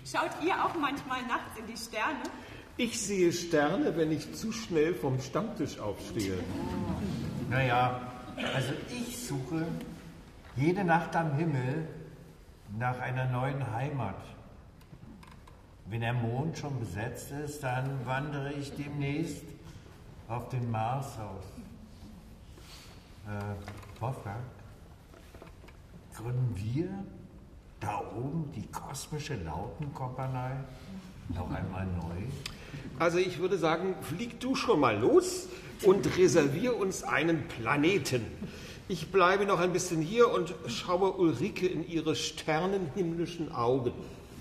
Schaut ihr auch manchmal nachts in die Sterne? Ich sehe Sterne, wenn ich zu schnell vom Stammtisch aufstehe. Naja, also ich suche jede Nacht am Himmel nach einer neuen Heimat. Wenn der Mond schon besetzt ist, dann wandere ich demnächst auf den Mars aus. Wolfgang, gründen wir da oben die kosmische Lautenkompanie noch einmal neu? Also ich würde sagen, flieg du schon mal los und reservier uns einen Planeten. Ich bleibe noch ein bisschen hier und schaue Ulrike in ihre sternenhimmlischen Augen.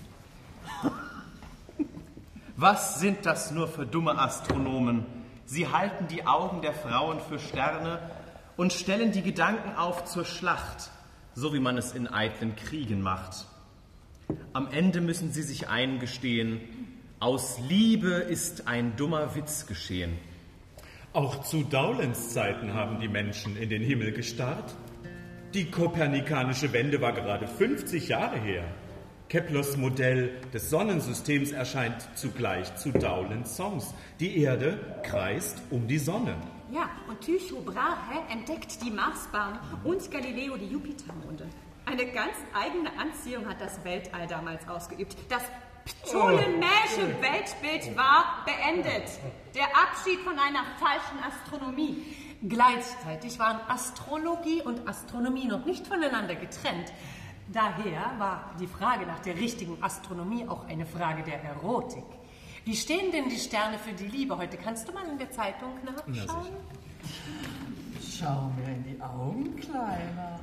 Was sind das nur für dumme Astronomen? Sie halten die Augen der Frauen für Sterne und stellen die Gedanken auf zur Schlacht, so wie man es in eitlen Kriegen macht. Am Ende müssen sie sich eingestehen, aus Liebe ist ein dummer Witz geschehen. Auch zu Daulens Zeiten haben die Menschen in den Himmel gestarrt. Die kopernikanische Wende war gerade 50 Jahre her. Keplers Modell des Sonnensystems erscheint zugleich zu Daulens Songs. Die Erde kreist um die Sonne. Ja, und Tycho Brahe entdeckt die Marsbahn und Galileo die Jupitermonde. Eine ganz eigene Anziehung hat das Weltall damals ausgeübt. Das ptolemäische Weltbild war beendet. Der Abschied von einer falschen Astronomie. Gleichzeitig waren Astrologie und Astronomie noch nicht voneinander getrennt. Daher war die Frage nach der richtigen Astronomie auch eine Frage der Erotik. Wie stehen denn die Sterne für die Liebe heute? Kannst du mal in der Zeitung nachschauen? Schau mir in die Augen, Kleiner.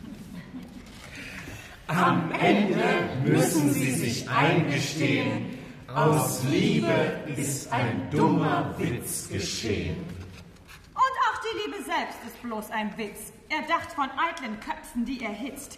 Am Ende müssen sie sich eingestehen, aus Liebe ist ein dummer Witz geschehen. Und auch die Liebe selbst ist bloß ein Witz, erdacht von eitlen Köpfen, die erhitzt.